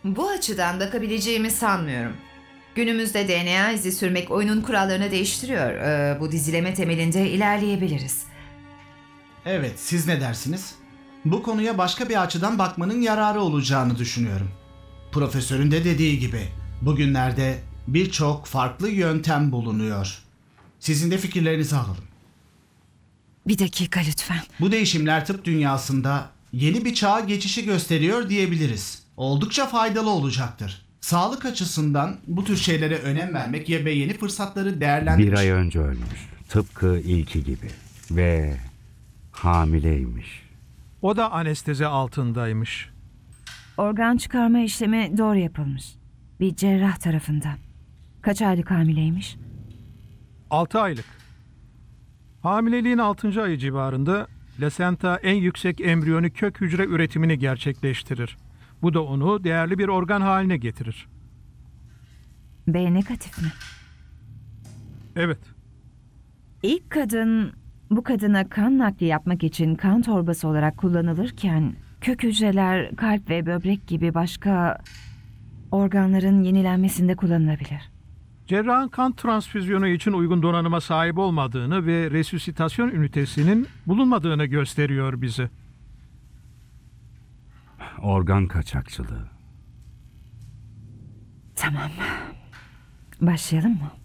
Bu açıdan bakabileceğimi sanmıyorum. Günümüzde DNA izi sürmek oyunun kurallarını değiştiriyor. Bu dizileme temelinde ilerleyebiliriz. Evet, siz ne dersiniz? Bu konuya başka bir açıdan bakmanın yararı olacağını düşünüyorum. Profesörün de dediği gibi bugünlerde birçok farklı yöntem bulunuyor. Sizin de fikirlerinizi alalım. Bir dakika lütfen. Bu değişimler tıp dünyasında yeni bir çağa geçişi gösteriyor diyebiliriz. Oldukça faydalı olacaktır. Sağlık açısından bu tür şeylere önem vermek ve yeni fırsatları değerlendirmek... Bir ay önce ölmüş. Tıpkı ilki gibi. Ve hamileymiş. O da anestezi altındaymış. Organ çıkarma işlemi doğru yapılmış. Bir cerrah tarafından. Kaç aylık hamileymiş? 6 aylık. Hamileliğin 6. ayı civarında plasenta en yüksek embriyonik kök hücre üretimini gerçekleştirir. Bu da onu değerli bir organ haline getirir. B negatif mi? Evet, İlk kadın bu kadına kan nakli yapmak için kan torbası olarak kullanılırken kök hücreler kalp ve böbrek gibi başka organların yenilenmesinde kullanılabilir. cerrahın kan transfüzyonu için uygun donanıma sahip olmadığını ve resüsitasyon ünitesinin bulunmadığını gösteriyor bize. Organ kaçakçılığı. Tamam. Başlayalım mı?